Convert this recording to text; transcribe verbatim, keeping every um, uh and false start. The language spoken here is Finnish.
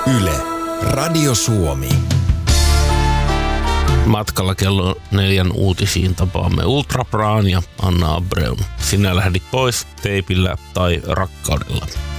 Yle, Radio Suomi. Matkalla kello neljän uutisiin tapaamme Ultra Braan ja Anna Abreun. Sinä lähdit pois teipillä tai rakkaudella.